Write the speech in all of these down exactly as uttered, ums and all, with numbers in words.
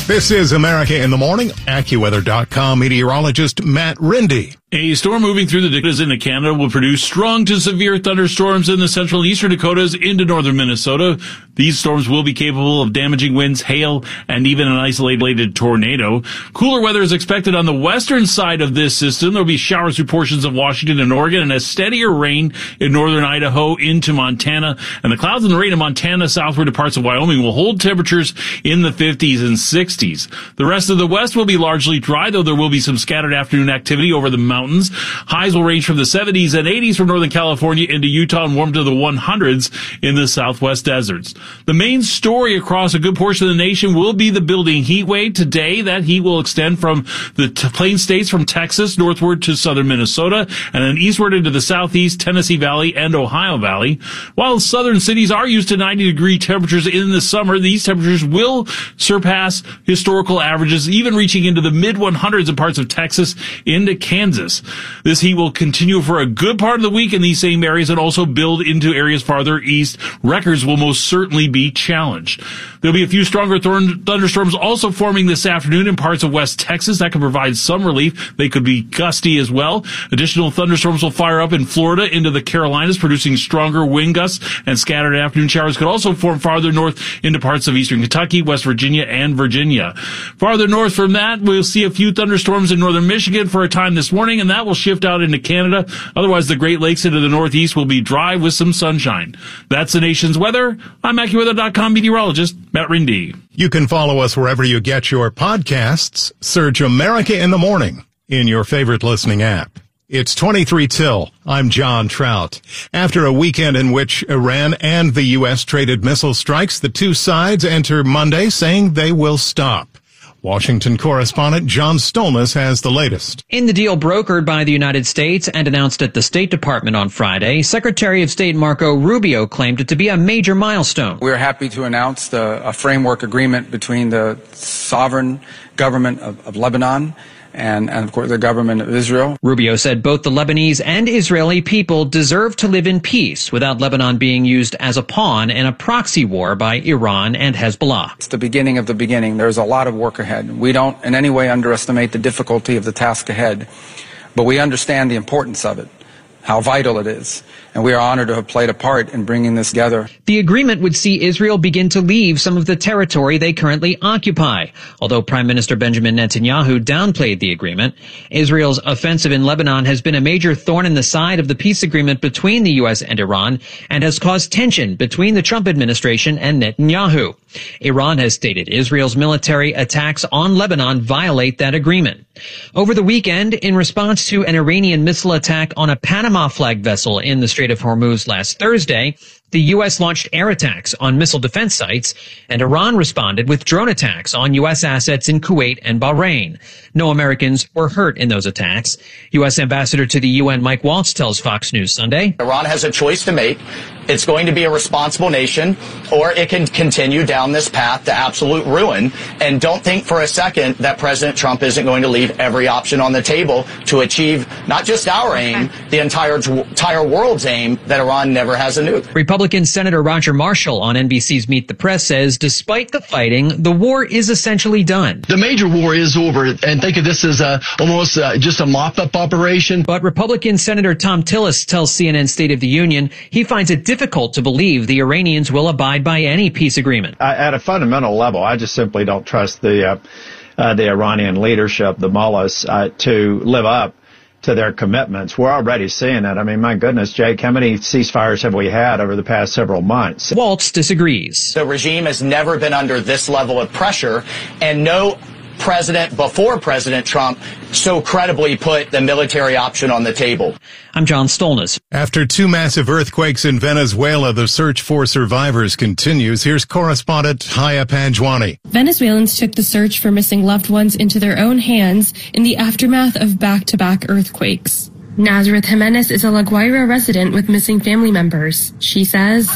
This is America in the Morning. AccuWeather dot com meteorologist Matt Rindy. A storm moving through the Dakotas into Canada will produce strong to severe thunderstorms in the central and eastern Dakotas into northern Minnesota. These storms will be capable of damaging winds, hail, and even an isolated tornado. Cooler weather is expected on the western side of this system. There will be showers through portions of Washington and Oregon and a steadier rain in northern Idaho into Montana. And the clouds and the rain in Montana southward to parts of Wyoming will hold temperatures in the fifties and sixties. The rest of the west will be largely dry, though there will be some scattered afternoon activity over the mountains. Highs will range from the seventies and eighties from Northern California into Utah and warm to the hundreds in the southwest deserts. The main story across a good portion of the nation will be the building heat wave. Today, that heat will extend from the t- plain states from Texas northward to southern Minnesota and then eastward into the southeast, Tennessee Valley, and Ohio Valley. While southern cities are used to ninety degree temperatures in the summer, these temperatures will surpass historical averages, even reaching into the mid hundreds in parts of Texas into Kansas. This heat will continue for a good part of the week in these same areas and also build into areas farther east. Records will most certainly be challenged. There'll be a few stronger thorn- thunderstorms also forming this afternoon in parts of West Texas. That could provide some relief. They could be gusty as well. Additional thunderstorms will fire up in Florida into the Carolinas, producing stronger wind gusts, and scattered afternoon showers could also form farther north into parts of eastern Kentucky, West Virginia, and Virginia. Farther north from that, we'll see a few thunderstorms in northern Michigan for a time this morning, and that will shift out into Canada. Otherwise, the Great Lakes into the northeast will be dry with some sunshine. That's the nation's weather. I'm AccuWeather dot com meteorologist Matt Rindy. You can follow us wherever you get your podcasts. Search America in the Morning in your favorite listening app. It's twenty-three till. I'm John Trout. After a weekend in which Iran and the U S traded missile strikes, the two sides enter Monday saying they will stop. Washington correspondent John Stolnis has the latest. In the deal brokered by the United States and announced at the State Department on Friday, Secretary of State Marco Rubio claimed it to be a major milestone. We're happy to announce the, a framework agreement between the sovereign government of, of Lebanon And, and, of course, the government of Israel. Rubio said both the Lebanese and Israeli people deserve to live in peace without Lebanon being used as a pawn in a proxy war by Iran and Hezbollah. It's the beginning of the beginning. There's a lot of work ahead. We don't in any way underestimate the difficulty of the task ahead, but we understand the importance of it, how vital it is. And we are honored to have played a part in bringing this together. The agreement would see Israel begin to leave some of the territory they currently occupy. Although Prime Minister Benjamin Netanyahu downplayed the agreement, Israel's offensive in Lebanon has been a major thorn in the side of the peace agreement between the U S and Iran and has caused tension between the Trump administration and Netanyahu. Iran has stated Israel's military attacks on Lebanon violate that agreement. Over the weekend, in response to an Iranian missile attack on a Panama flag vessel in the Strait of Hormuz last Thursday, the U S launched air attacks on missile defense sites, and Iran responded with drone attacks on U S assets in Kuwait and Bahrain. No Americans were hurt in those attacks. U S Ambassador to the U N Mike Waltz tells Fox News Sunday, Iran has a choice to make. It's going to be a responsible nation, or it can continue down this path to absolute ruin. And don't think for a second that President Trump isn't going to leave every option on the table to achieve not just our aim, the entire entire world's aim that Iran never has a nuke. Republican Senator Roger Marshall on N B C's Meet the Press says despite the fighting, the war is essentially done. The major war is over, and think of this as a, almost uh, just a mop-up operation. But Republican Senator Tom Tillis tells C N N State of the Union he finds it difficult to believe the Iranians will abide by any peace agreement. I, at a fundamental level, I just simply don't trust the uh, uh, the Iranian leadership, the mullahs, uh, to live up to their commitments. We're already seeing it. I mean, my goodness, Jake, how many ceasefires have we had over the past several months? Waltz disagrees. The regime has never been under this level of pressure, and no president before President Trump so credibly put the military option on the table. I'm John Stolnis. After two massive earthquakes in Venezuela, the search for survivors continues. Here's correspondent Haya Panjwani. Venezuelans took the search for missing loved ones into their own hands in the aftermath of back-to-back earthquakes. Nazareth Jimenez is a La Guaira resident with missing family members. She says,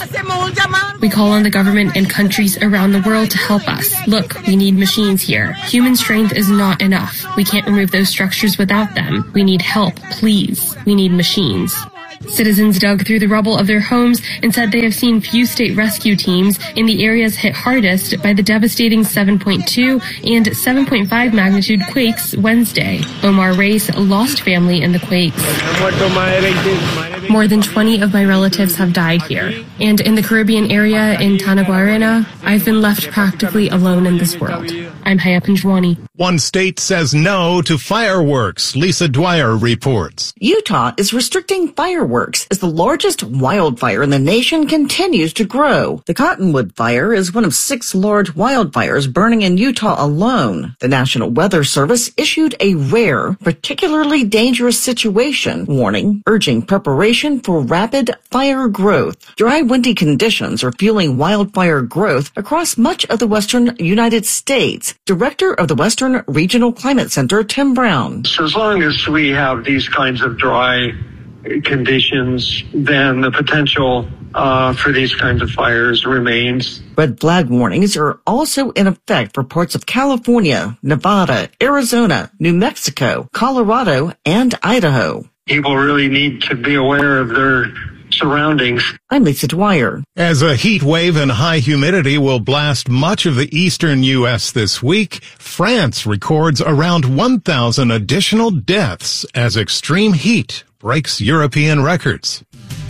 "We call on the government and countries around the world to help us. Look, we need machines here. Human strength is not enough. We can't remove those structures without them. We need help, please. We need machines." Citizens dug through the rubble of their homes and said they have seen few state rescue teams in the areas hit hardest by the devastating seven point two and seven point five magnitude quakes Wednesday. Omar Reis lost family in the quakes. More than twenty of my relatives have died here. And in the Caribbean area in Tanaguarena, I've been left practically alone in this world. I'm Haya Pinjwani. One state says no to fireworks. Lisa Dwyer reports. Utah is restricting fireworks as the largest wildfire in the nation continues to grow. The Cottonwood Fire is one of six large wildfires burning in Utah alone. The National Weather Service issued a rare, particularly dangerous situation warning, urging preparation for rapid fire growth. Dry, windy conditions are fueling wildfire growth across much of the western United States. Director of the Western Regional Climate Center, Tim Brown. So as long as we have these kinds of dry conditions, then the potential uh, for these kinds of fires remains. Red flag warnings are also in effect for parts of California, Nevada, Arizona, New Mexico, Colorado, and Idaho. People really need to be aware of their surroundings. I'm Lisa Dwyer. As a heat wave and high humidity will blast much of the eastern U S this week, France records around one thousand additional deaths as extreme heat breaks European records.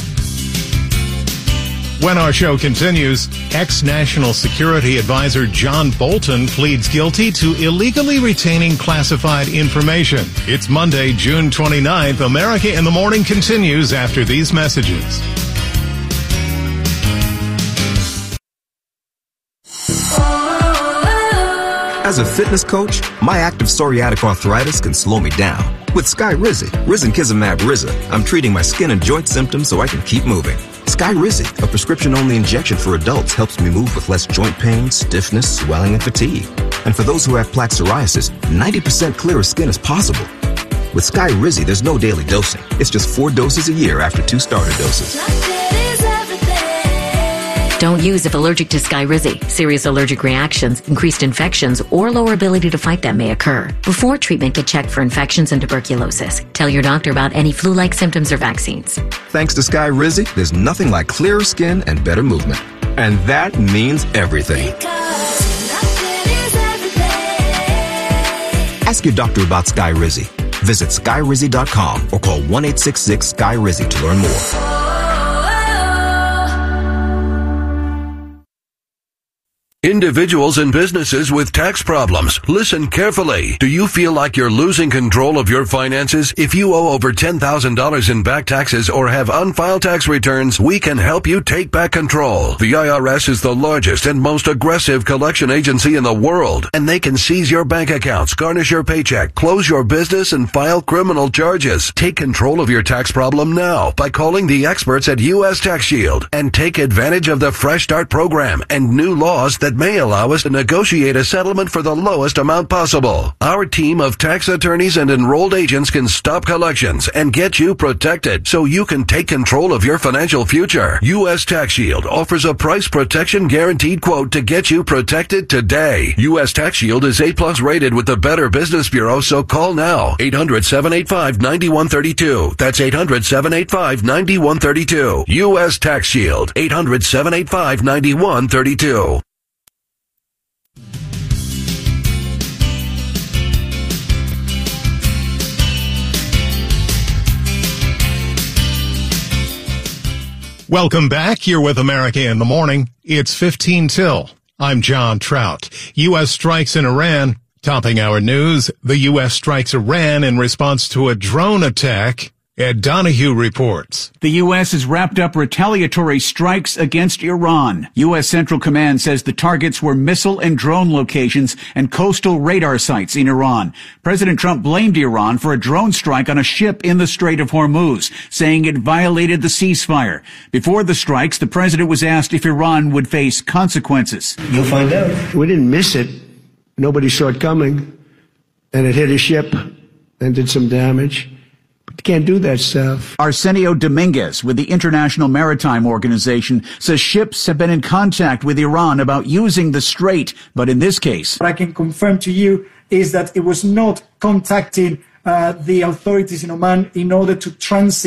When our show continues, ex-National Security Advisor John Bolton pleads guilty to illegally retaining classified information. It's Monday, June twenty-ninth. America in the Morning continues after these messages. As a fitness coach, my active psoriatic arthritis can slow me down. With Skyrizi, Risankizumab Riza, I'm treating my skin and joint symptoms so I can keep moving. Skyrizi, a prescription-only injection for adults, helps me move with less joint pain, stiffness, swelling, and fatigue. And for those who have plaque psoriasis, ninety percent clearer skin is possible. With Skyrizi, there's no daily dosing. It's just four doses a year after two starter doses. Don't use if allergic to Skyrizi. Serious allergic reactions, increased infections, or lower ability to fight them may occur. Before treatment, get checked for infections and tuberculosis. Tell your doctor about any flu-like symptoms or vaccines. Thanks to Skyrizi, there's nothing like clearer skin and better movement. And that means everything. Ask your doctor about Skyrizi. Visit Skyrizi dot com or call one eight six six Sky Rizi to learn more. Individuals and businesses with tax problems, listen carefully. Do you feel like you're losing control of your finances? If you owe over ten thousand dollars in back taxes or have unfiled tax returns, we can help you take back control. The I R S is the largest and most aggressive collection agency in the world, and they can seize your bank accounts, garnish your paycheck, close your business, and file criminal charges. Take control of your tax problem now by calling the experts at U S Tax Shield and take advantage of the Fresh Start program and new laws that may allow us to negotiate a settlement for the lowest amount possible. Our team of tax attorneys and enrolled agents can stop collections and get you protected so you can take control of your financial future. U S Tax Shield offers a price protection guaranteed quote to get you protected today. U S Tax Shield is A plus rated with the Better Business Bureau, so call now. eight hundred, seven eight five, nine one three two. That's eight hundred, seven eight five, nine one three two. U S Tax Shield. eight hundred, seven eight five, nine one three two. Welcome back. You're with America in the Morning. It's fifteen till. I'm John Trout. U S strikes in Iran. Topping our news, the U S strikes Iran in response to a drone attack. Ed Donahue reports. The U S has wrapped up retaliatory strikes against Iran. U S Central Command says the targets were missile and drone locations and coastal radar sites in Iran. President Trump blamed Iran for a drone strike on a ship in the Strait of Hormuz, saying it violated the ceasefire. Before the strikes, the president was asked if Iran would face consequences. You'll find out. We didn't miss it. Nobody saw it coming. And it hit a ship and did some damage. You can't do that stuff. Arsenio Dominguez with the International Maritime Organization says ships have been in contact with Iran about using the strait, but in this case, what I can confirm to you is that it was not contacting uh, the authorities in Oman in order to transit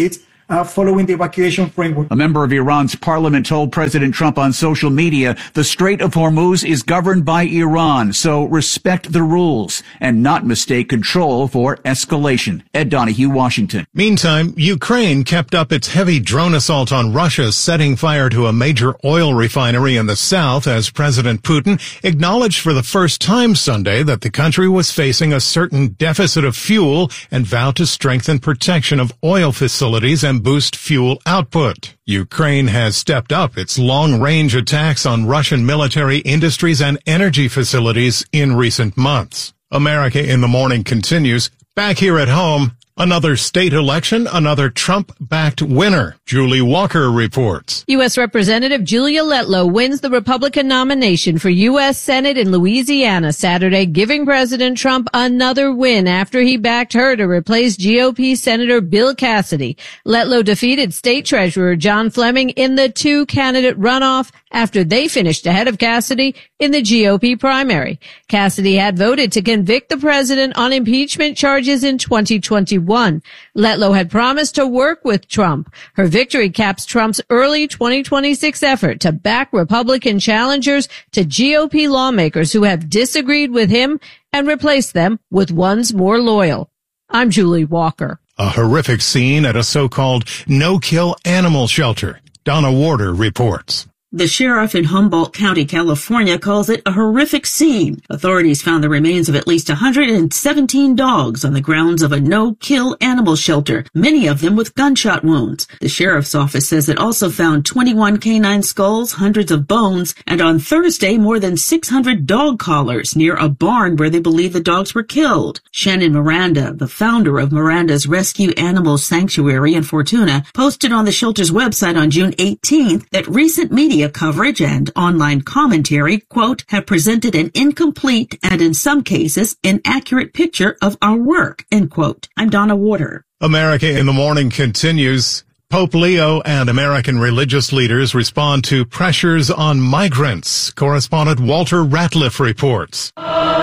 uh, following the evacuation framework. A member of Iran's parliament told President Trump on social media, the Strait of Hormuz is governed by Iran, so respect the rules and not mistake control for escalation. Ed Donahue, Washington. Meantime, Ukraine kept up its heavy drone assault on Russia, setting fire to a major oil refinery in the south as President Putin acknowledged for the first time Sunday that the country was facing a certain deficit of fuel and vowed to strengthen protection of oil facilities and boost fuel output. Ukraine has stepped up its long-range attacks on Russian military industries and energy facilities in recent months. America in the Morning continues. Back here at home, another state election, another Trump-backed winner. Julie Walker reports. U S. Representative Julia Letlow wins the Republican nomination for U S. Senate in Louisiana Saturday, giving President Trump another win after he backed her to replace G O P Senator Bill Cassidy. Letlow defeated State Treasurer John Fleming in the two-candidate runoff after they finished ahead of Cassidy in the G O P primary. Cassidy had voted to convict the president on impeachment charges in twenty twenty-one. Letlow had promised to work with Trump. Her victory caps Trump's early twenty twenty-six effort to back Republican challengers to G O P lawmakers who have disagreed with him and replace them with ones more loyal. I'm Julie Walker. A horrific scene at a so-called no-kill animal shelter. Donna Warder reports. The sheriff in Humboldt County, California, calls it a horrific scene. Authorities found the remains of at least one hundred seventeen dogs on the grounds of a no-kill animal shelter, many of them with gunshot wounds. The sheriff's office says it also found twenty-one canine skulls, hundreds of bones, and on Thursday, more than six hundred dog collars near a barn where they believe the dogs were killed. Shannon Miranda, the founder of Miranda's Rescue Animal Sanctuary in Fortuna, posted on the shelter's website on June eighteenth that recent media coverage and online commentary, quote, have presented an incomplete and in some cases inaccurate picture of our work, end quote. I'm Donna Warder. America in the Morning continues. Pope Leo and American religious leaders respond to pressures on migrants. Correspondent Walter Ratliff reports.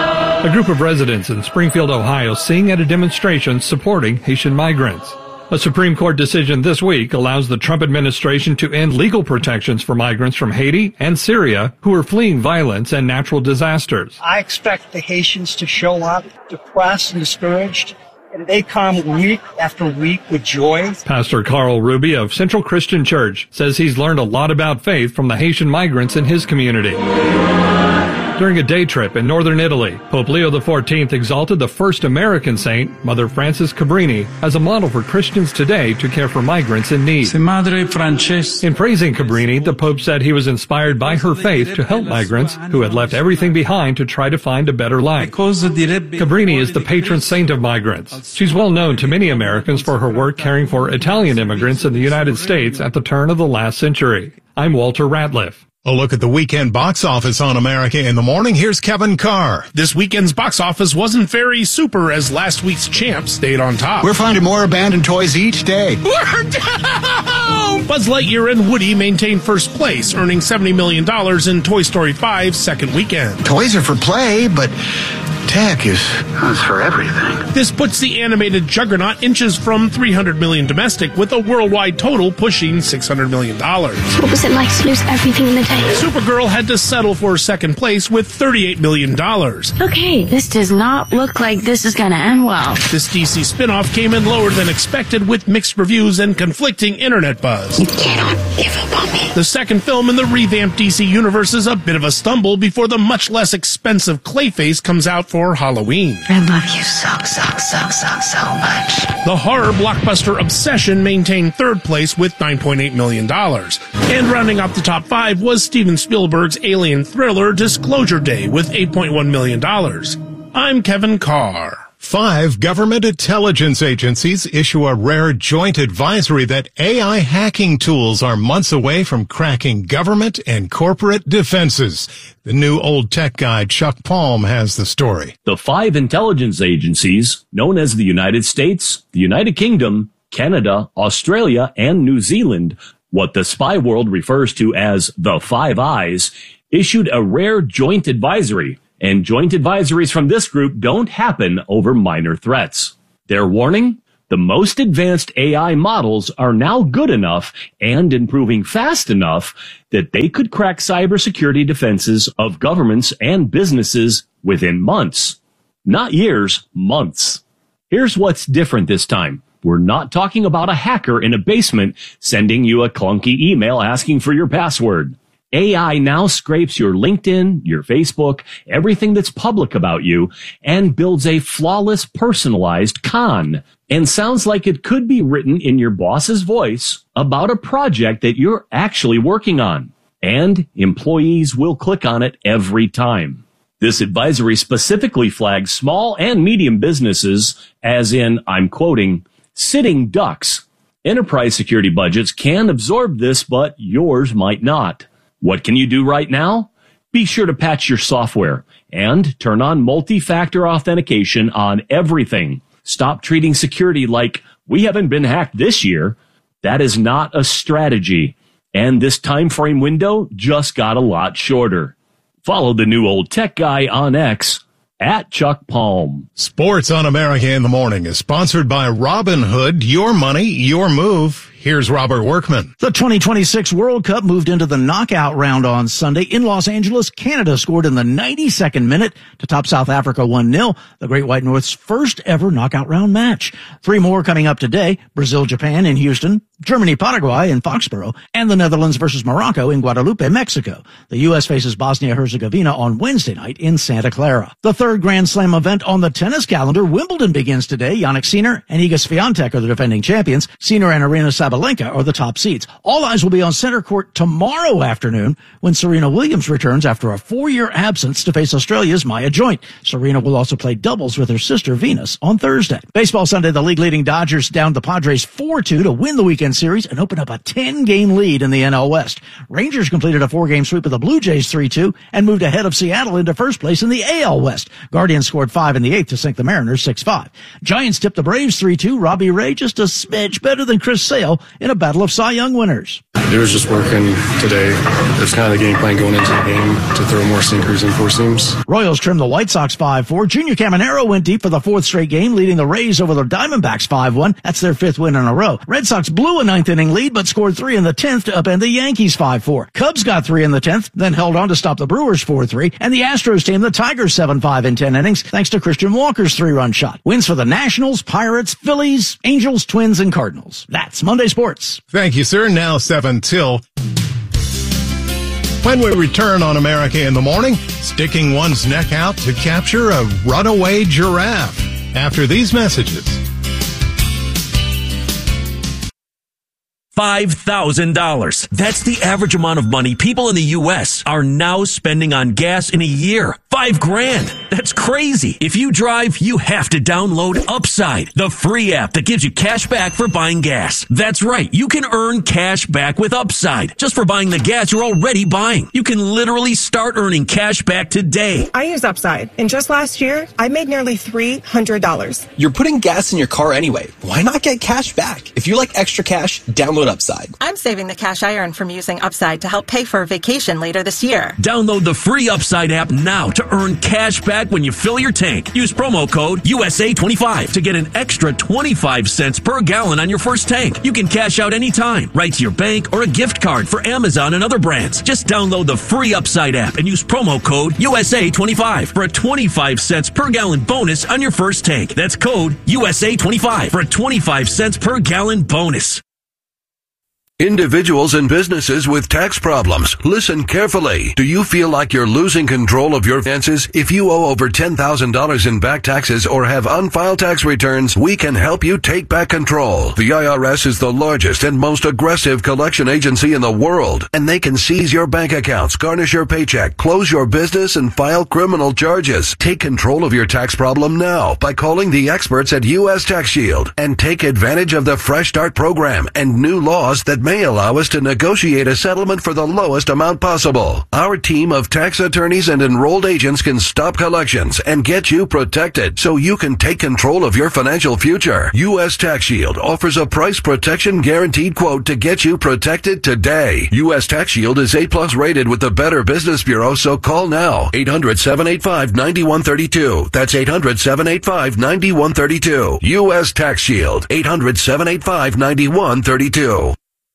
A group of residents in Springfield, Ohio, sing at a demonstration supporting Haitian migrants. A Supreme Court decision this week allows the Trump administration to end legal protections for migrants from Haiti and Syria who are fleeing violence and natural disasters. I expect the Haitians to show up depressed and discouraged, and they come week after week with joy. Pastor Carl Ruby of Central Christian Church says he's learned a lot about faith from the Haitian migrants in his community. During a day trip in northern Italy, Pope Leo the fourteenth exalted the first American saint, Mother Frances Cabrini, as a model for Christians today to care for migrants in need. In praising Cabrini, the Pope said he was inspired by her faith to help migrants who had left everything behind to try to find a better life. Cabrini is the patron saint of migrants. She's well known to many Americans for her work caring for Italian immigrants in the United States at the turn of the last century. I'm Walter Ratliff. A look at the weekend box office on America in the Morning. Here's Kevin Carr. This weekend's box office wasn't very super as last week's champ stayed on top. We're finding more abandoned toys each day. We're down! Buzz Lightyear and Woody maintain first place, earning seventy million dollars in Toy Story five's second weekend. Toys are for play, but tech is that's for everything. This puts the animated juggernaut inches from three hundred million dollars domestic with a worldwide total pushing six hundred million dollars. What was it like to lose everything in the day? Supergirl had to settle for second place with thirty-eight million dollars. Okay, this does not look like this is going to end well. This D C spinoff came in lower than expected with mixed reviews and conflicting internet buzz. You cannot give up on me. The second film in the revamped D C universe is a bit of a stumble before the much less expensive Clayface comes out for Halloween. I love you so, so, so, so, so much. The horror blockbuster Obsession maintained third place with nine point eight million dollars. And rounding up the top five was Steven Spielberg's alien thriller Disclosure Day with eight point one million dollars. I'm Kevin Carr. Five government intelligence agencies issue a rare joint advisory that A I hacking tools are months away from cracking government and corporate defenses. The new old tech guy Chuck Palm has the story. The five intelligence agencies, known as the United States, the United Kingdom, Canada, Australia, and New Zealand, what the spy world refers to as the Five Eyes, issued a rare joint advisory. And joint advisories from this group don't happen over minor threats. Their warning? The most advanced A I models are now good enough and improving fast enough that they could crack cybersecurity defenses of governments and businesses within months. Not years, months. Here's what's different this time. We're not talking about a hacker in a basement sending you a clunky email asking for your password. A I now scrapes your LinkedIn, your Facebook, everything that's public about you, and builds a flawless personalized con, and sounds like it could be written in your boss's voice about a project that you're actually working on. And employees will click on it every time. This advisory specifically flags small and medium businesses as in, I'm quoting, sitting ducks. Enterprise security budgets can absorb this, but yours might not. What can you do right now? Be sure to patch your software and turn on multi-factor authentication on everything. Stop treating security like we haven't been hacked this year. That is not a strategy. And this time frame window just got a lot shorter. Follow the new old tech guy on X at Chuck Palm. Sports on America in the Morning is sponsored by Robinhood. Your money, your move. Here's Robert Workman. The twenty twenty-six World Cup moved into the knockout round on Sunday. In Los Angeles, Canada scored in the ninety-second minute to top South Africa one nil, the Great White North's first ever knockout round match. Three more coming up today: Brazil, Japan in Houston, Germany, Paraguay in Foxborough, and the Netherlands versus Morocco in Guadalupe, Mexico. The U S faces Bosnia-Herzegovina on Wednesday night in Santa Clara. The third Grand Slam event on the tennis calendar, Wimbledon, begins today. Jannik Sinner and Iga Swiatek are the defending champions. Sinner and Aryna Sabalenka are the top seeds. All eyes will be on center court tomorrow afternoon when Serena Williams returns after a four-year absence to face Australia's Maya Joint. Serena will also play doubles with her sister Venus on Thursday. Baseball Sunday, the league-leading Dodgers downed the Padres four two to win the weekend series and open up a ten-game lead in the N L West. Rangers completed a four-game sweep of the Blue Jays three two and moved ahead of Seattle into first place in the A L West. Guardians scored five in the eighth to sink the Mariners six five. Giants tipped the Braves three two. Robbie Ray just a smidge better than Chris Sale in a battle of Cy Young winners. It was just working today. It's kind of the game plan going into the game to throw more sinkers and four seams. Royals trimmed the White Sox five four. Junior Caminero went deep for the fourth straight game, leading the Rays over the Diamondbacks five one. That's their fifth win in a row. Red Sox blew a ninth inning lead, but scored three in the tenth to upend the Yankees five four. Cubs got three in the tenth, then held on to stop the Brewers four three, and the Astros tamed the Tigers seven five in ten innings, thanks to Christian Walker's three-run shot. Wins for the Nationals, Pirates, Phillies, Angels, Twins, and Cardinals. That's Monday Sports. Thank you, sir. Now seven till. When we return on America in the Morning, sticking one's neck out to capture a runaway giraffe. After these messages. five thousand dollars. That's the average amount of money people in the U S are now spending on gas in a year. Five grand. That's crazy. If you drive, you have to download Upside, the free app that gives you cash back for buying gas. That's right. You can earn cash back with Upside just for buying the gas you're already buying. You can literally start earning cash back today. I use Upside, and just last year, I made nearly three hundred dollars. You're putting gas in your car anyway. Why not get cash back? If you like extra cash, download Upside. I'm saving the cash I earn from using Upside to help pay for a vacation later this year. Download the free Upside app now to earn cash back when you fill your tank. Use promo code U S A twenty-five to get an extra twenty-five cents per gallon on your first tank. You can cash out anytime, right to your bank or a gift card for Amazon and other brands. Just download the free Upside app and use promo code U S A twenty-five for a twenty-five cents per gallon bonus on your first tank. That's code U S A twenty-five for a twenty-five cents per gallon bonus. Individuals and businesses with tax problems, listen carefully. Do you feel like you're losing control of your finances? If you owe over ten thousand dollars in back taxes or have unfiled tax returns, we can help you take back control. The I R S is the largest and most aggressive collection agency in the world, and they can seize your bank accounts, garnish your paycheck, close your business, and file criminal charges. Take control of your tax problem now by calling the experts at U S Tax Shield and take advantage of the Fresh Start program and new laws that may allow us to negotiate a settlement for the lowest amount possible. Our team of tax attorneys and enrolled agents can stop collections and get you protected so you can take control of your financial future. U S Tax Shield offers a price protection guaranteed quote to get you protected today. U S Tax Shield is A plus rated with the Better Business Bureau, so call now. eight hundred, seven eight five, nine one three two. That's eight hundred, seven eight five, nine one three two. U S Tax Shield. eight hundred, seven eight five, nine one three two.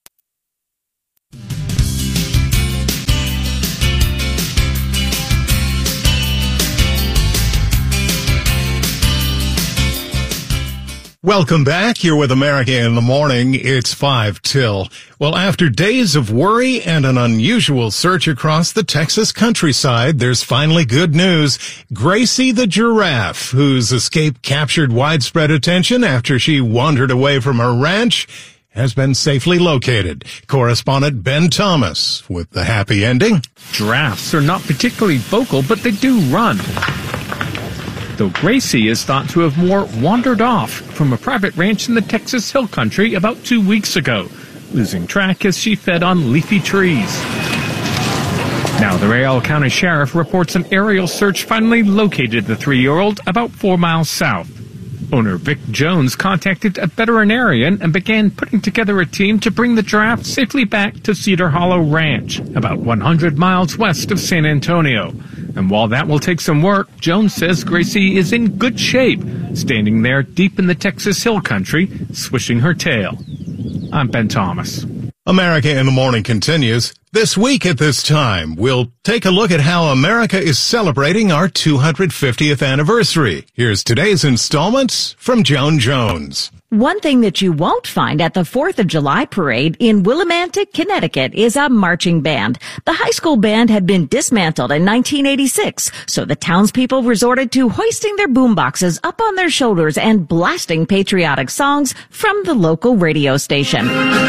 Welcome back. You're with America in the Morning. It's five till. Well, after days of worry and an unusual search across the Texas countryside, there's finally good news. Gracie the giraffe, whose escape captured widespread attention after she wandered away from her ranch, has been safely located. Correspondent Ben Thomas with the happy ending. Giraffes are not particularly vocal, but they do run. Though Gracie is thought to have more wandered off from a private ranch in the Texas Hill Country about two weeks ago, losing track as she fed on leafy trees. Now the Real County Sheriff reports an aerial search finally located the three-year-old about four miles south. Owner Vic Jones contacted a veterinarian and began putting together a team to bring the giraffe safely back to Cedar Hollow Ranch, about one hundred miles west of San Antonio. And while that will take some work, Jones says Gracie is in good shape, standing there deep in the Texas Hill Country, swishing her tail. I'm Ben Thomas. America in the Morning continues. This week at this time, we'll take a look at how America is celebrating our two hundred fiftieth anniversary. Here's today's installment from Joan Jones. One thing that you won't find at the fourth of July parade in Willimantic, Connecticut is a marching band. The high school band had been dismantled in nineteen eighty-six, so the townspeople resorted to hoisting their boomboxes up on their shoulders and blasting patriotic songs from the local radio station.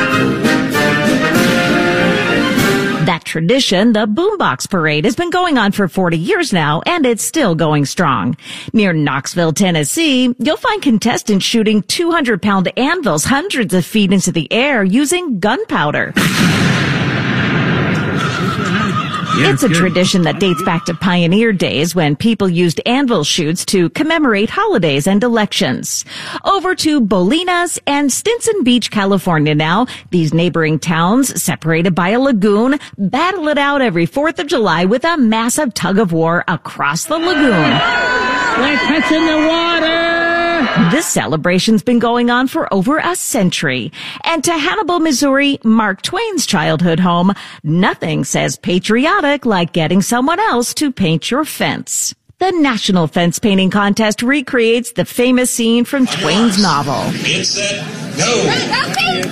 That tradition, the Boombox Parade, has been going on for forty years now, and it's still going strong. Near Knoxville, Tennessee, you'll find contestants shooting two hundred pound anvils hundreds of feet into the air using gunpowder. Yeah, it's a good. tradition that dates back to pioneer days when people used anvil shoots to commemorate holidays and elections. Over to Bolinas and Stinson Beach, California now. These neighboring towns, separated by a lagoon, battle it out every fourth of July with a massive tug of war across the lagoon. We're touching the water! This celebration's been going on for over a century. And to Hannibal, Missouri, Mark Twain's childhood home, nothing says patriotic like getting someone else to paint your fence. The National Fence Painting Contest recreates the famous scene from Twain's novel. Get set, go!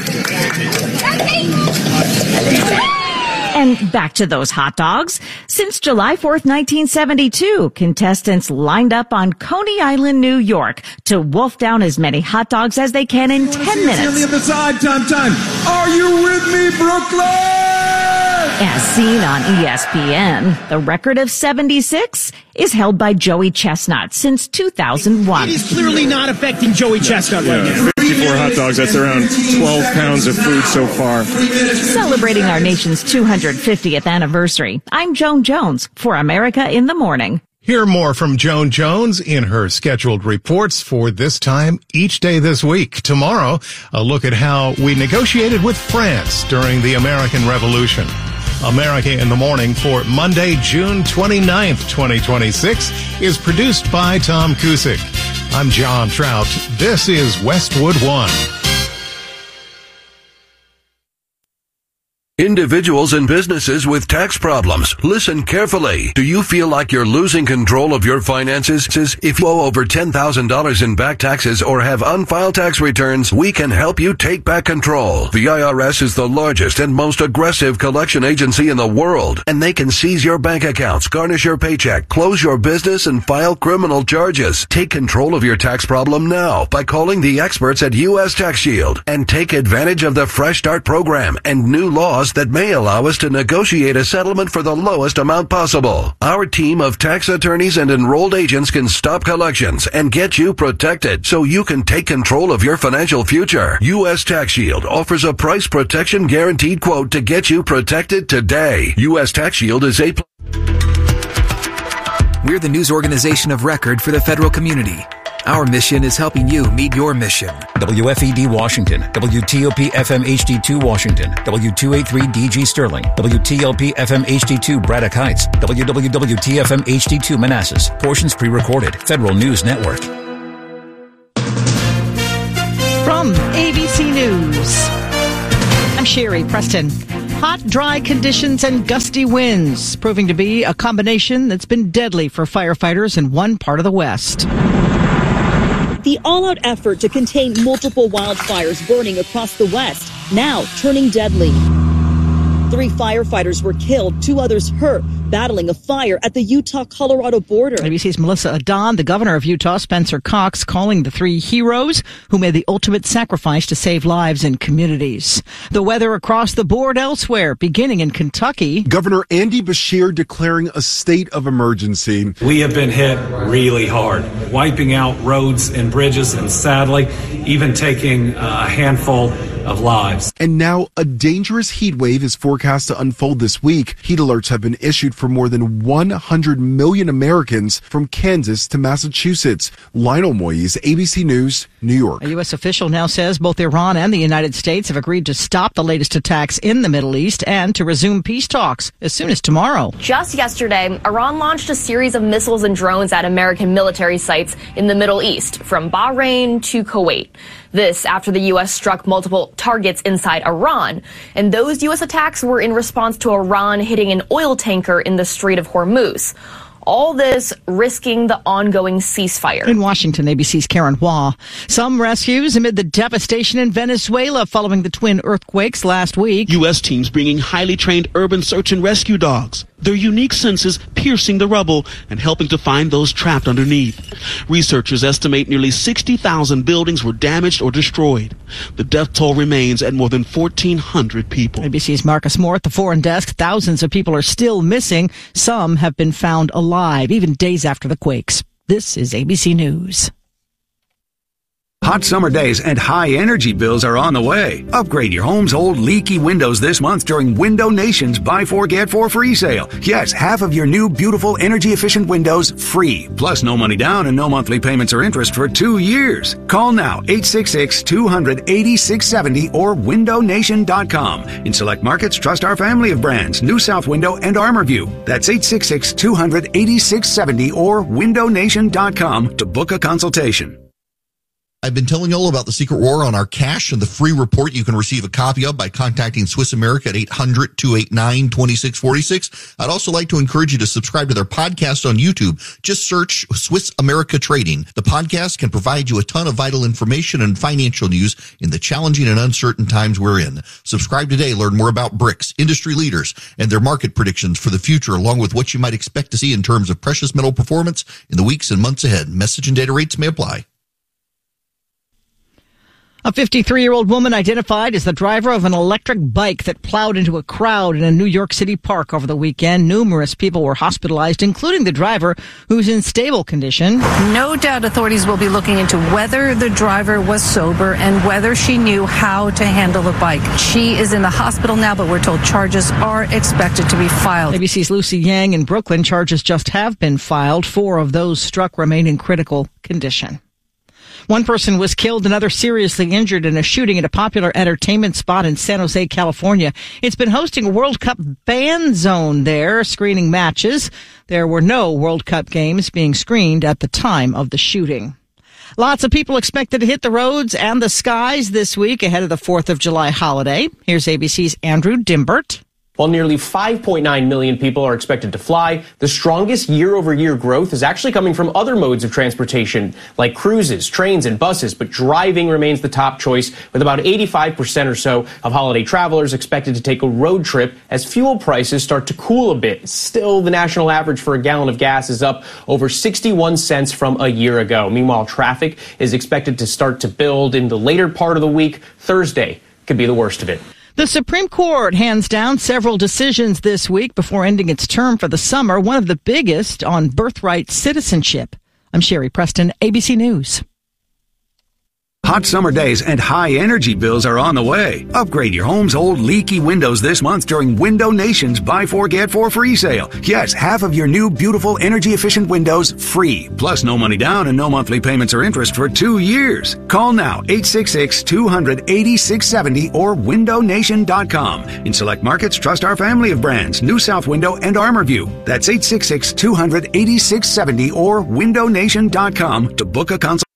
And back to those hot dogs. Since July fourth, nineteen seventy-two, contestants lined up on Coney Island, New York to wolf down as many hot dogs as they can in ten minutes. On the other side, time, time. Are you with me, Brooklyn? As seen on E S P N, the record of seventy-six is held by Joey Chestnut since two thousand one. It is clearly not affecting Joey Chestnut right now. fifty-four hot dogs, that's around twelve pounds of food so far. Celebrating our nation's two hundred fiftieth anniversary, I'm Joan Jones for America in the Morning. Hear more from Joan Jones in her scheduled reports for this time each day this week. Tomorrow, a look at how we negotiated with France during the American Revolution. America in the Morning for Monday, June twenty-ninth, twenty twenty-six is produced by Tom Cusick. I'm John Trout. This is Westwood One. Individuals and businesses with tax problems, listen carefully. Do you feel like you're losing control of your finances? If you owe over ten thousand dollars in back taxes or have unfiled tax returns, we can help you take back control. The I R S is the largest and most aggressive collection agency in the world, and they can seize your bank accounts, garnish your paycheck, close your business, and file criminal charges. Take control of your tax problem now by calling the experts at U S Tax Shield and take advantage of the Fresh Start program and new laws clause that may allow us to negotiate a settlement for the lowest amount possible. Our team of tax attorneys and enrolled agents can stop collections and get you protected so you can take control of your financial future. U S Tax Shield offers a price protection guaranteed quote to get you protected today. U S Tax Shield is a... We're the news organization of record for the federal community. Our mission is helping you meet your mission. W F E D Washington, W T O P F M H D two Washington, W two eighty-three D G Sterling, W T L P F M H D two Braddock Heights, W W W T F M H D two Manassas. Portions pre-recorded. Federal News Network. From A B C News, I'm Sherry Preston. Hot, dry conditions and gusty winds proving to be a combination that's been deadly for firefighters in one part of the West. The all-out effort to contain multiple wildfires burning across the West, now turning deadly. Three firefighters were killed, two others hurt, battling a fire at the Utah-Colorado border. A B C's Melissa Adon, the governor of Utah, Spencer Cox, calling the three heroes who made the ultimate sacrifice to save lives in communities. The weather across the board elsewhere, beginning in Kentucky. Governor Andy Beshear declaring a state of emergency. We have been hit really hard, wiping out roads and bridges and sadly, even taking a handful of lives. And now a dangerous heat wave is forecast to unfold this week. Heat alerts have been issued for more than one hundred million Americans from Kansas to Massachusetts. Lionel Moyes, A B C News, New York. A U S official now says both Iran and the United States have agreed to stop the latest attacks in the Middle East and to resume peace talks as soon as tomorrow. Just yesterday, Iran launched a series of missiles and drones at American military sites in the Middle East, from Bahrain to Kuwait. This after the U S struck multiple targets inside Iran. And those U S attacks were in response to Iran hitting an oil tanker in the Strait of Hormuz. All this risking the ongoing ceasefire. In Washington, A B C's Karen Hua. Some rescues amid the devastation in Venezuela following the twin earthquakes last week. U S teams bringing highly trained urban search and rescue dogs. Their unique senses piercing the rubble and helping to find those trapped underneath. Researchers estimate nearly sixty thousand buildings were damaged or destroyed. The death toll remains at more than fourteen hundred people. A B C's Marcus Moore at the Foreign Desk. Thousands of people are still missing. Some have been found alive, even days after the quakes. This is A B C News. Hot summer days and high energy bills are on the way. Upgrade your home's old leaky windows this month during Window Nation's Buy Four Get Four free sale. Yes, half of your new beautiful energy efficient windows free. Plus no money down and no monthly payments or interest for two years. Call now eight six six, two hundred, eighty-six seventy or window nation dot com. In select markets, trust our family of brands, New South Window and ArmorView. That's eight six six, two hundred, eighty-six seventy or window nation dot com to book a consultation. I've been telling you all about the Secret War on our cash and the free report you can receive a copy of by contacting Swiss America at eight hundred, two eight nine, two six four six. I'd also like to encourage you to subscribe to their podcast on YouTube. Just search Swiss America Trading. The podcast can provide you a ton of vital information and financial news in the challenging and uncertain times we're in. Subscribe today. Learn more about B R I C S, industry leaders, and their market predictions for the future, along with what you might expect to see in terms of precious metal performance in the weeks and months ahead. Message and data rates may apply. A fifty-three-year-old woman identified as the driver of an electric bike that plowed into a crowd in a New York City park over the weekend. Numerous people were hospitalized, including the driver, who's in stable condition. No doubt authorities will be looking into whether the driver was sober and whether she knew how to handle the bike. She is in the hospital now, but we're told charges are expected to be filed. A B C's Lucy Yang in Brooklyn. Charges just have been filed. Four of those struck remain in critical condition. One person was killed, another seriously injured in a shooting at a popular entertainment spot in San Jose, California. It's been hosting a World Cup fan zone there, screening matches. There were no World Cup games being screened at the time of the shooting. Lots of people expected to hit the roads and the skies this week ahead of the fourth of July holiday. Here's A B C's Andrew Dimbert. While nearly five point nine million people are expected to fly, the strongest year-over-year growth is actually coming from other modes of transportation, like cruises, trains, and buses, but driving remains the top choice, with about eighty-five percent or so of holiday travelers expected to take a road trip as fuel prices start to cool a bit. Still, the national average for a gallon of gas is up over sixty-one cents from a year ago. Meanwhile, traffic is expected to start to build in the later part of the week. Thursday could be the worst of it. The Supreme Court hands down several decisions this week before ending its term for the summer, one of the biggest on birthright citizenship. I'm Sherry Preston, A B C News. Hot summer days and high energy bills are on the way. Upgrade your home's old leaky windows this month during Window Nation's Buy Four Get Four free sale. Yes, half of your new beautiful energy efficient windows free. Plus no money down and no monthly payments or interest for two years. Call now eight six six, two hundred, eighty-six seventy or window nation dot com. In select markets, trust our family of brands, New South Window and ArmorView. That's eight six six, two hundred, eighty-six seventy or window nation dot com to book a consult.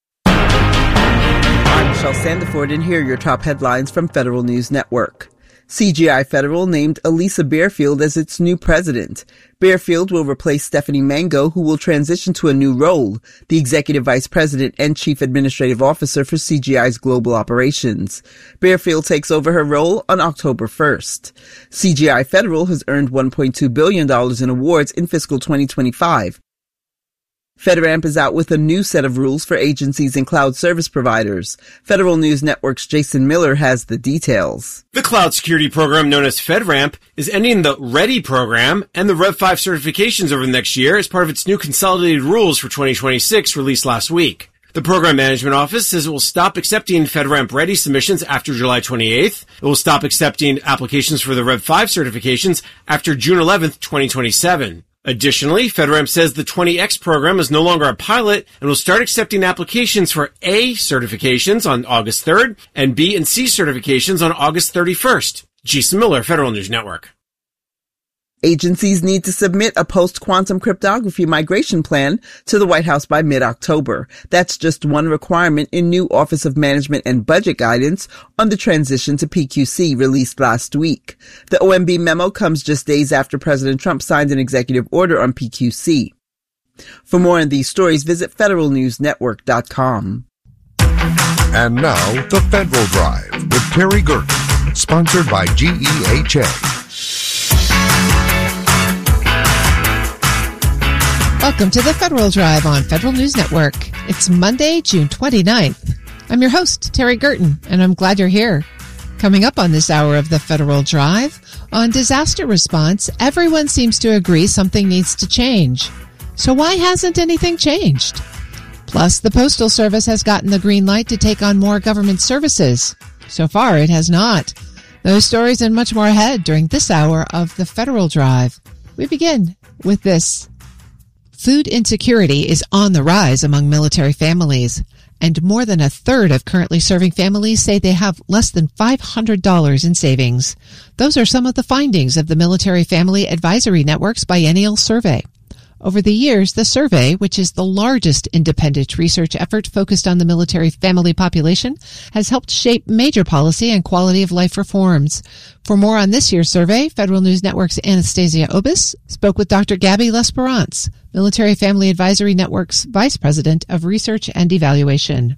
Michelle Sandiford, and here are your top headlines from Federal News Network. C G I Federal named Elisa Bearfield as its new president. Bearfield will replace Stephanie Mango, who will transition to a new role, the Executive Vice President and Chief Administrative Officer for C G I's global operations. Bearfield takes over her role on October first. C G I Federal has earned one point two billion dollars in awards in fiscal twenty twenty-five. FedRAMP is out with a new set of rules for agencies and cloud service providers. Federal News Network's Jason Miller has the details. The cloud security program known as FedRAMP is ending the READY program and the Rev five certifications over the next year as part of its new consolidated rules for twenty twenty-six released last week. The Program Management Office says it will stop accepting FedRAMP Ready submissions after July twenty-eighth. It will stop accepting applications for the Rev five certifications after June eleventh, twenty twenty-seven. Additionally, FedRAMP says the twenty X program is no longer a pilot and will start accepting applications for A certifications on August third and B and C certifications on August thirty-first. Jason Miller, Federal News Network. Agencies need to submit a post-quantum cryptography migration plan to the White House by mid-October. That's just one requirement in new Office of Management and Budget guidance on the transition to P Q C released last week. The O M B memo comes just days after President Trump signed an executive order on P Q C. For more on these stories, visit federal news network dot com. And now, The Federal Drive with Terry Gerken, sponsored by G E H A. Welcome to the Federal Drive on Federal News Network. It's Monday, June twenty-ninth. I'm your host, Terry Gerten, and I'm glad you're here. Coming up on this hour of the Federal Drive, on disaster response, everyone seems to agree something needs to change. So why hasn't anything changed? Plus, the Postal Service has gotten the green light to take on more government services. So far, it has not. Those stories and much more ahead during this hour of the Federal Drive. We begin with this. Food insecurity is on the rise among military families, and more than a third of currently serving families say they have less than five hundred dollars in savings. Those are some of the findings of the Military Family Advisory Network's biennial survey. Over the years, the survey, which is the largest independent research effort focused on the military family population, has helped shape major policy and quality of life reforms. For more on this year's survey, Federal News Network's Anastasia Obis spoke with Doctor Gabby L'Esperance, Military Family Advisory Network's Vice President of Research and Evaluation.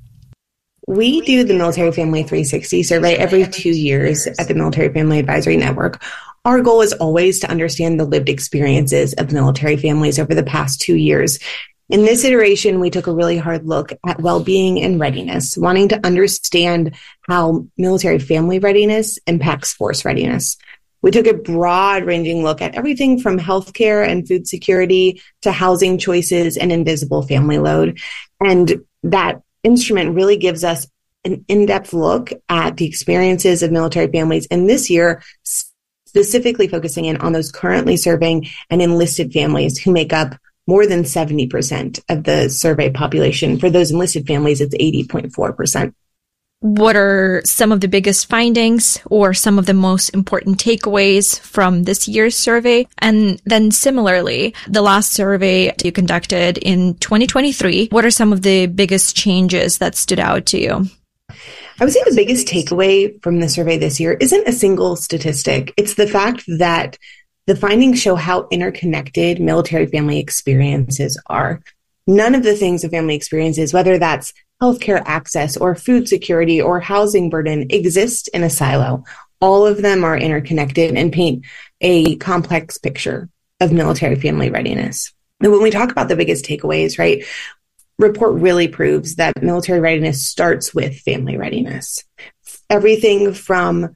We do the Military Family three sixty survey every two years at the Military Family Advisory Network. Our goal is always to understand the lived experiences of military families over the past two years. In this iteration, we took a really hard look at well-being and readiness, wanting to understand how military family readiness impacts force readiness. We took a broad-ranging look at everything from healthcare and food security to housing choices and invisible family load. And that instrument really gives us an in-depth look at the experiences of military families. And this year, specifically focusing in on those currently serving and enlisted families who make up more than seventy percent of the survey population. For those enlisted families, it's eighty point four percent. What are some of the biggest findings or some of the most important takeaways from this year's survey? And then similarly, the last survey you conducted in twenty twenty-three, what are some of the biggest changes that stood out to you? I would say the biggest takeaway from the survey this year isn't a single statistic. It's the fact that the findings show how interconnected military family experiences are. None of the things a family experiences, whether that's healthcare access or food security or housing burden, exist in a silo. All of them are interconnected and paint a complex picture of military family readiness. And when we talk about the biggest takeaways, right, report really proves that military readiness starts with family readiness. Everything from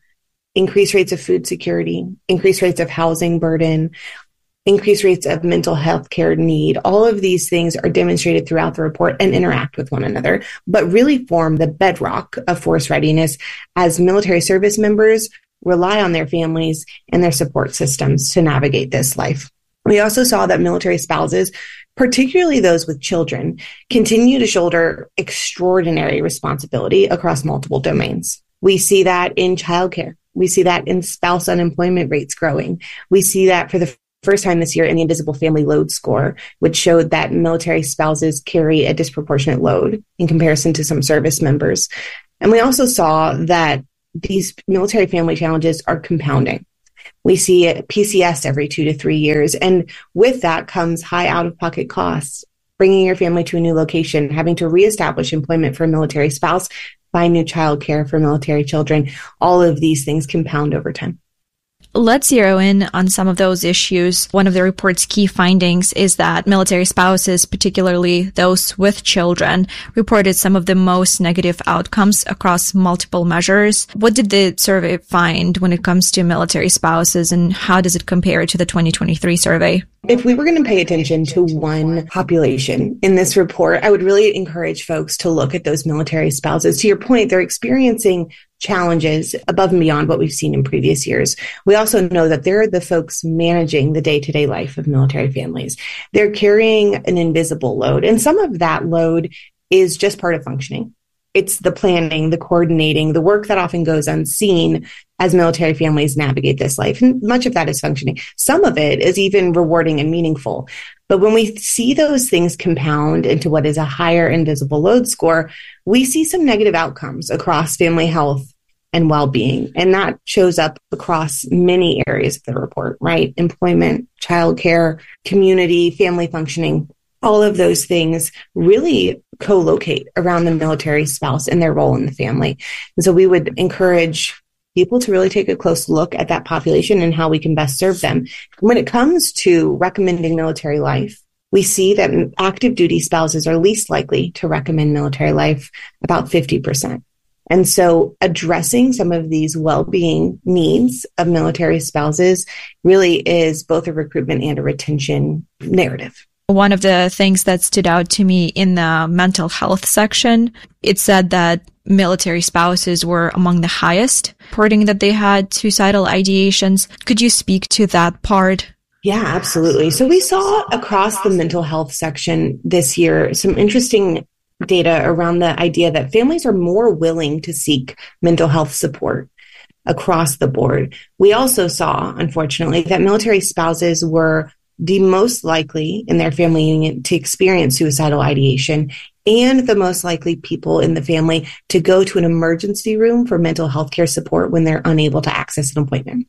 increased rates of food security, increased rates of housing burden, increased rates of mental health care need. All of these things are demonstrated throughout the report and interact with one another, but really form the bedrock of force readiness as military service members rely on their families and their support systems to navigate this life. We also saw that military spouses, particularly those with children, continue to shoulder extraordinary responsibility across multiple domains. We see that in childcare. We see that in spouse unemployment rates growing. We see that for the first time this year in the Invisible Family Load Score, which showed that military spouses carry a disproportionate load in comparison to some service members. And we also saw that these military family challenges are compounding. We see a P C S every two to three years. And with that comes high out-of-pocket costs, bringing your family to a new location, having to reestablish employment for a military spouse, find new childcare for military children. All of these things compound over time. Let's zero in on some of those issues. One of the report's key findings is that military spouses, particularly those with children, reported some of the most negative outcomes across multiple measures. What did the survey find when it comes to military spouses, and how does it compare to the twenty twenty-three survey? If we were going to pay attention to one population in this report, I would really encourage folks to look at those military spouses. To your point, they're experiencing challenges above and beyond what we've seen in previous years. We also know that they're the folks managing the day-to-day life of military families. They're carrying an invisible load, and some of that load is just part of functioning. It's the planning, the coordinating, the work that often goes unseen as military families navigate this life. And much of that is functioning. Some of it is even rewarding and meaningful. But when we see those things compound into what is a higher invisible load score, we see some negative outcomes across family health and well-being. And that shows up across many areas of the report, right? Employment, childcare, community, family functioning. All of those things really co-locate around the military spouse and their role in the family. And so we would encourage people to really take a close look at that population and how we can best serve them. When it comes to recommending military life, we see that active duty spouses are least likely to recommend military life, about fifty percent. And so addressing some of these well-being needs of military spouses really is both a recruitment and a retention narrative. One of the things that stood out to me in the mental health section, it said that military spouses were among the highest, reporting that they had suicidal ideations. Could you speak to that part? Yeah, absolutely. So we saw across the mental health section this year some interesting data around the idea that families are more willing to seek mental health support across the board. We also saw, unfortunately, that military spouses were the most likely in their family unit to experience suicidal ideation and the most likely people in the family to go to an emergency room for mental health care support when they're unable to access an appointment.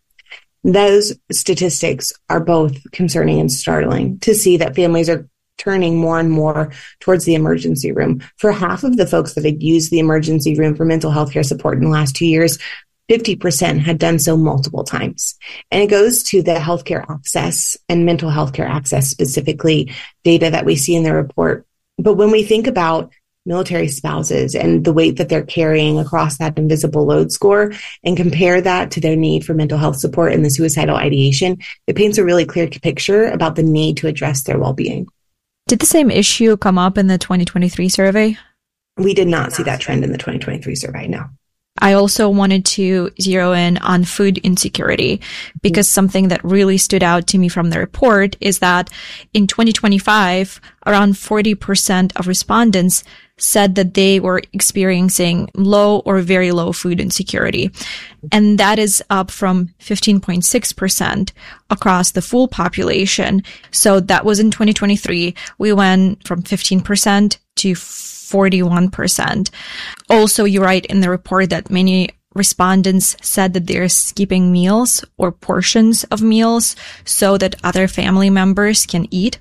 Those statistics are both concerning and startling to see that families are turning more and more towards the emergency room. For half of the folks that had used the emergency room for mental health care support in the last two years, fifty percent had done so multiple times. And it goes to the healthcare access and mental health care access specifically data that we see in the report. But when we think about military spouses and the weight that they're carrying across that invisible load score and compare that to their need for mental health support and the suicidal ideation, it paints a really clear picture about the need to address their well-being. Did the same issue come up in the twenty twenty-three survey? We did not see that trend in the twenty twenty-three survey, no. I also wanted to zero in on food insecurity because something that really stood out to me from the report is that in twenty twenty-five, around forty percent of respondents said that they were experiencing low or very low food insecurity. And that is up from fifteen point six percent across the full population. So that was in twenty twenty-three. We went from fifteen percent to forty-one percent. Also, you write in the report that many respondents said that they're skipping meals or portions of meals so that other family members can eat.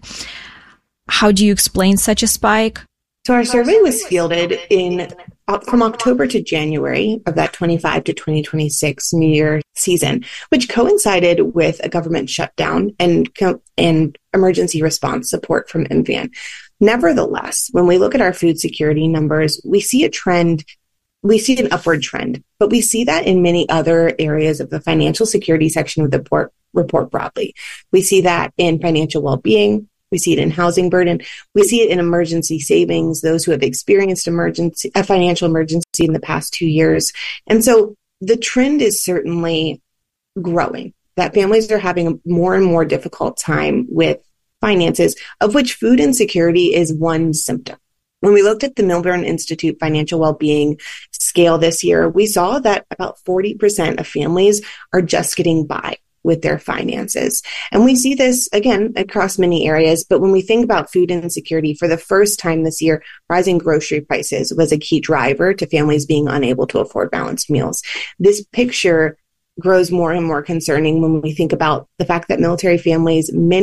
How do you explain such a spike? So our survey was fielded in from October to January of that twenty-five to twenty twenty-six New Year season, which coincided with a government shutdown and, and emergency response support from M V A N. Nevertheless, when we look at our food security numbers, we see a trend we see an upward trend, but we see that in many other areas of the financial security section of the report, report broadly. We see that in financial well-being. We see it in housing burden. We see it in emergency savings, those who have experienced emergency, a financial emergency in the past two years. And so the trend is certainly growing, that families are having a more and more difficult time with finances, of which food insecurity is one symptom. When we looked at the Milburn Institute Financial Wellbeing Scale this year, we saw that about forty percent of families are just getting by with their finances. And we see this, again, across many areas. But when we think about food insecurity, for the first time this year, rising grocery prices was a key driver to families being unable to afford balanced meals. This picture grows more and more concerning when we think about the fact that military families, many